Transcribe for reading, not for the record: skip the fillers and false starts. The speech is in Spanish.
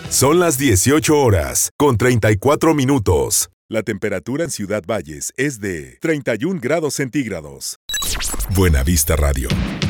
Son las 18 horas, con 34 minutos. La temperatura en Ciudad Valles es de 31 grados centígrados. Buena Vista Radio.